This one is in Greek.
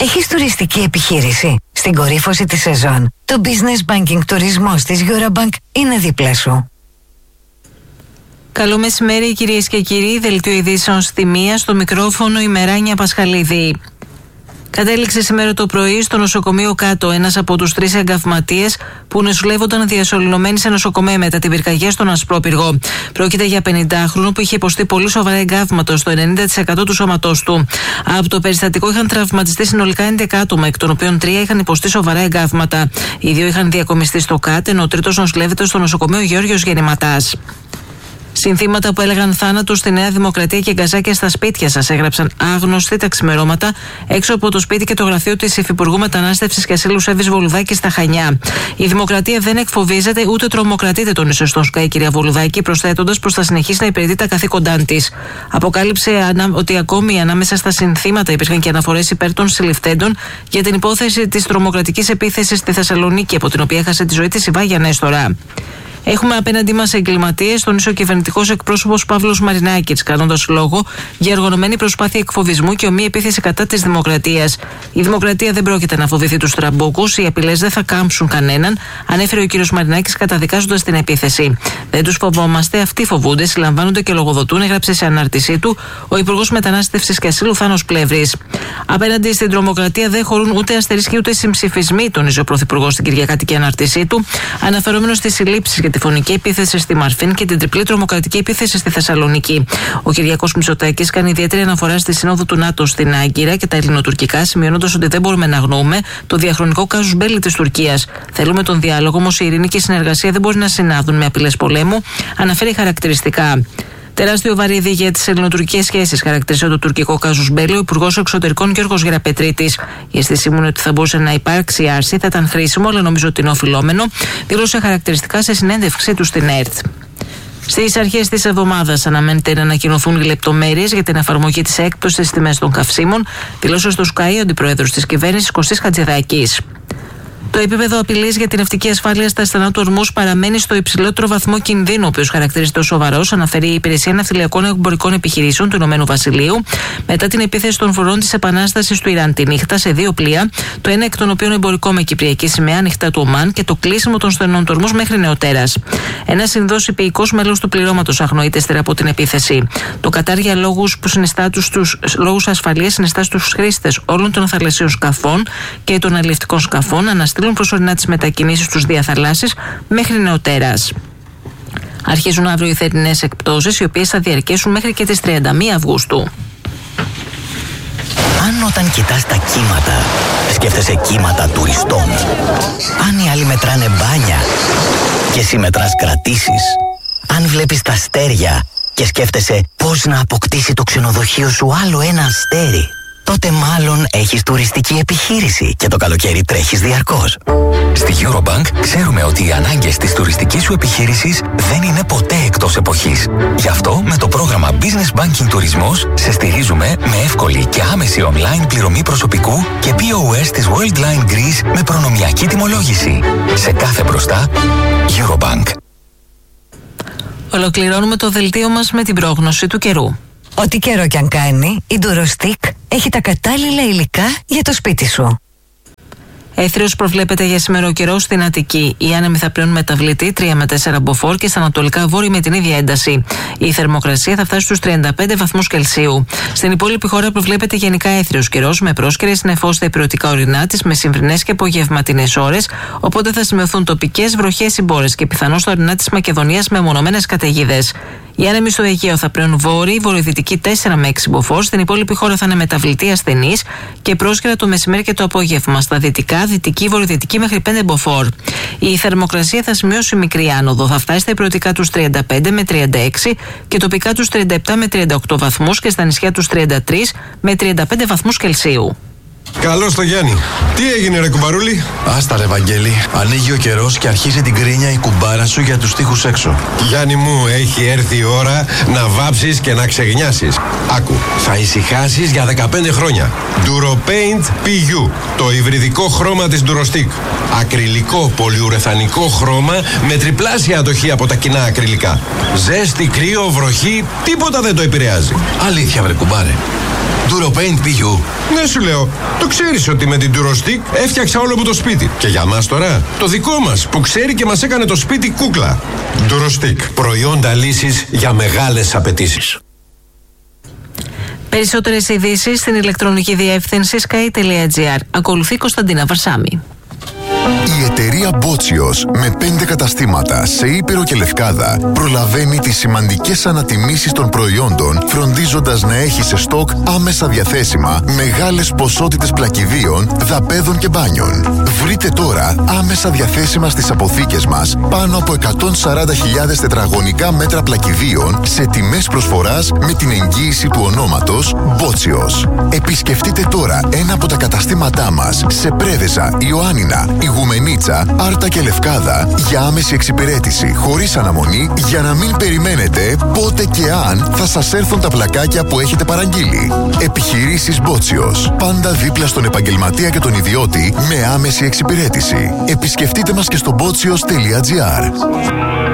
Έχεις τουριστική επιχείρηση? Στην κορύφωση της σεζόν, το Business Banking τουρισμός της Eurobank είναι δίπλα σου. Καλό μεσημέρι κυρίες και κύριοι, δελτίο ειδήσεων στη μία, στο μικρόφωνο η Μεράνια Πασχαλίδη. Κατέληξε σήμερα το πρωί στο νοσοκομείο Κάτω ένας από τους 3 εγκαυματίες που νοσηλεύονταν διασωληνωμένοι σε νοσοκομείο μετά την πυρκαγιά στον Ασπρόπυργο. Πρόκειται για 50χρονο που είχε υποστεί πολύ σοβαρά εγκάβματα στο 90% του σώματός του. Από το περιστατικό είχαν τραυματιστεί συνολικά 11 άτομα, εκ των οποίων 3 είχαν υποστεί σοβαρά εγκάβματα. Οι 2 είχαν διακομιστεί στο ΚΑΤ, ενώ ο τρίτος νοσηλεύεται στο νοσοκομείο Γεώργιος Γεννηματάς. Συνθήματα που έλεγαν θάνατο στη Νέα Δημοκρατία και γκαζάκια στα σπίτια σας, έγραψαν άγνωστοι τα ξημερώματα έξω από το σπίτι και το γραφείο της Υφυπουργού Μετανάστευσης και Ασύλου Εύης Βολουδάκη στα Χανιά. Η Δημοκρατία δεν εκφοβίζεται ούτε τρομοκρατείται, τόνισε στο ΣΚΑ η κυρία Βολουδάκη, προσθέτοντας πως θα συνεχίσει να υπηρετεί τα καθήκοντά της. Αποκάλυψε ότι ακόμη ανάμεσα στα συνθήματα υπήρχαν και αναφορές υπέρ των συλληφθέντων για την υπόθεση της τρομοκρατικής επίθεσης στη Θεσσαλονίκη, από την οποία έχασε τη ζωή της η Βάγια Νέστορα. Έχουμε απέναντί μας εγκληματίες, τον ισοκυβερνητικός εκπρόσωπος Παύλος Μαρινάκης, κάνοντας λόγο για οργανωμένη προσπάθεια εκφοβισμού και ομοία επίθεση κατά της δημοκρατίας. Η δημοκρατία δεν πρόκειται να φοβηθεί τους τραμπούκους, οι απειλές δεν θα κάμψουν κανέναν, ανέφερε ο κ. Μαρινάκης καταδικάζοντας την επίθεση. Δεν τους φοβόμαστε, αυτοί φοβούνται, συλλαμβάνονται και λογοδοτούν, έγραψε σε ανάρτησή του ο Υπουργός Μετανάστευσης και Ασύλου Θάνος Πλεύρης. Απέναντι στην τρομοκρατία δεν χωρούν ούτε αστερίσκοι ούτε συμψηφισμοί, τόνιζε ο Πρωθυπουργός στην κυριακάτικη ανάρτησή του, αναφερόμενος στις συλλήψεις τη φωνική επίθεση στη Μαρφίν και την τριπλή τρομοκρατική επίθεση στη Θεσσαλονίκη. Ο Κυριάκος Μητσοτάκης κάνει ιδιαίτερη αναφορά στη Σύνοδο του ΝΑΤΟ στην Άγκυρα και τα ελληνοτουρκικά, σημειώνοντας ότι δεν μπορούμε να αγνοούμε το διαχρονικό κάζους μπέλι της Τουρκίας. Θέλουμε τον διάλογο, όμως η ειρήνη και η συνεργασία δεν μπορεί να συνάδουν με απειλές πολέμου, αναφέρει χαρακτηριστικά. Τεράστιο βαρύδι για τις ελληνοτουρκικές σχέσεις, χαρακτήρισε το τουρκικό κάζους μπέλι ο Υπουργός Εξωτερικών Γιώργος Γεραπετρίτης. Η αίσθησή μου είναι ότι θα μπορούσε να υπάρξει άρση, θα ήταν χρήσιμο, αλλά νομίζω ότι είναι οφειλόμενο, δήλωσε χαρακτηριστικά σε συνέντευξή του στην ΕΡΤ. Στις αρχές της εβδομάδας αναμένεται να ανακοινωθούν οι λεπτομέρειες για την εφαρμογή της έκπτωσης στις τιμές των καυσίμων, δήλωσε στο ΣΚΑΙ ο αντιπρόεδρος της κυβέρνησης Κωστής Χατζηδάκης. Το επίπεδο απειλής για την ναυτική ασφάλεια στα στενά του ορμούς παραμένει στο υψηλότερο βαθμό κινδύνου, ο οποίος χαρακτηρίζεται ως σοβαρός, αναφέρει η Υπηρεσία Ναυτιλιακών Εμπορικών Επιχειρήσεων του Ηνωμένου Βασιλείου, μετά την επίθεση των φορών της Επανάστασης του Ιράν τη νύχτα σε 2 πλοία, το ένα εκ των οποίων εμπορικό με κυπριακή σημαία ανοιχτά του Ομάν και το κλείσιμο των στενών του ορμούς μέχρι νεοτέρας. Ένας Ινδός υπηκός μέλος του πληρώματος αγνοείται ύστερα από την επίθεση. Το Κατάρ για λόγους ασφαλείας συνιστά στους χρήστες όλων των θαλασσίων σκαφών και των αλλιευτικών σκαφών αναστείλουν προσωρινά τις μετακινήσεις στους διαθαλάσσεις μέχρι νεοτέρας. Αρχίζουν αύριο οι θερινές εκπτώσεις, οι οποίες θα διαρκέσουν μέχρι και τις 31 Αυγούστου. Αν όταν κοιτάς τα κύματα, σκέφτεσαι κύματα τουριστών. Αν οι άλλοι μετράνε μπάνια και εσύ μετράς κρατήσεις. Αν βλέπεις τα αστέρια και σκέφτεσαι πώς να αποκτήσει το ξενοδοχείο σου άλλο ένα αστέρι, τότε μάλλον έχεις τουριστική επιχείρηση και το καλοκαίρι τρέχεις διαρκώς. Στη Eurobank ξέρουμε ότι οι ανάγκες της τουριστικής σου επιχείρησης δεν είναι ποτέ εκτός εποχής. Γι' αυτό με το πρόγραμμα Business Banking Τουρισμός σε στηρίζουμε με εύκολη και άμεση online πληρωμή προσωπικού και POS της Worldline Greece με προνομιακή τιμολόγηση. Σε κάθε μπροστά, Eurobank. Ολοκληρώνουμε το δελτίο μας με την πρόγνωση του καιρού. Ό,τι καιρό κι αν κάνει, η Durostick έχει τα κατάλληλα υλικά για το σπίτι σου. Έθριος προβλέπεται για σήμερα καιρό στην Αττική. Οι άνεμοι θα πλέουν μεταβλητή 3 με 4 μποφόρ και στα ανατολικά βόρεια με την ίδια ένταση. Η θερμοκρασία θα φτάσει στους 35 βαθμούς Κελσίου. Στην υπόλοιπη χώρα προβλέπεται γενικά έθριος καιρός με πρόσκαιρες νεφώς στα υπηρετικά ορεινά της με συμβρινές και απογευματινές ώρες, οπότε θα σημειωθούν τοπικές βροχές ή μπόρες και πιθανώς στα ορεινά της Μακεδονίας με μονομένες καταιγίδες. Οι άνεμοι στο Αιγαίο θα πλέουν βόρειοι, βορειοδυτικοί 4 με 6 μποφόρ. Στην υπόλοιπη χώρα θα είναι μεταβλητή ασθενής και πρόσκαιρα το μεσημέρι και το απόγευμα. Στα δυτικά, δυτική, βορειοδυτική μέχρι 5 μποφόρ. Η θερμοκρασία θα σημειώσει μικρή άνοδο. Θα φτάσει στα υπηρετικά τους 35 με 36 και τοπικά τους 37 με 38 βαθμούς και στα νησιά τους 33 με 35 βαθμούς Κελσίου. Καλώς το Γιάννη. Τι έγινε ρε κουμπαρούλη? Άστα ρε Βαγγέλη, ανοίγει ο καιρός και αρχίζει την κρίνια η κουμπάρα σου για τους τοίχους έξω. Γιάννη μου, έχει έρθει η ώρα να βάψεις και να ξεγνιάσεις. Άκου, θα ησυχάσεις για 15 χρόνια. DuroPaint PU, το υβριδικό χρώμα της Durostick. Ακριλικό πολυουρεθανικό χρώμα με τριπλάσια αντοχή από τα κοινά ακριλικά. Ζέστη, κρύο, βροχή, τίποτα δεν το επηρεάζει. Αλήθεια βρε κουμπάρε. Duropaint PU. Ναι, σου λέω. Το ξέρεις ότι με την Durostick έφτιαξα όλο μου το σπίτι. Και για μας τώρα, το δικό μας που ξέρει και μας έκανε το σπίτι κούκλα. Durostick. Προϊόντα λύσης για μεγάλες απαιτήσεις. Περισσότερες ειδήσεις στην ηλεκτρονική διεύθυνση sky.gr. Ακολουθεί Κωνσταντίνα Βαρσάμι. Η εταιρεία Μπότσιος με 5 καταστήματα σε Ήπειρο και Λευκάδα προλαβαίνει τις σημαντικές ανατιμήσεις των προϊόντων, φροντίζοντας να έχει σε στόκ άμεσα διαθέσιμα μεγάλες ποσότητες πλακιδίων, δαπέδων και μπάνιων. Βρείτε τώρα άμεσα διαθέσιμα στις αποθήκες μας πάνω από 140.000 τετραγωνικά μέτρα πλακιδίων σε τιμές προσφοράς με την εγγύηση του ονόματος Μπότσιος. Επισκεφτείτε τώρα ένα από τα καταστήματά μας σε Πρέβεζα, Ιωάννινα, Ιγουμενίτσα, Άρτα και Λευκάδα για άμεση εξυπηρέτηση χωρίς αναμονή, για να μην περιμένετε πότε και αν θα σας έρθουν τα πλακάκια που έχετε παραγγείλει. Επιχειρήσεις Μπότσιος. Πάντα δίπλα στον επαγγελματία και τον ιδιώτη με άμεση εξυπηρέτηση. Επισκεφτείτε μας και στο botsios.gr.